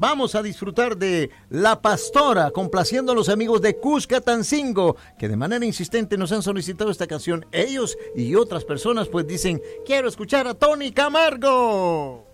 Vamos a disfrutar de La Pastora, complaciendo a los amigos de Cuscatancingo, que de manera insistente nos han solicitado esta canción. Ellos y otras personas pues dicen, quiero escuchar a Tony Camargo.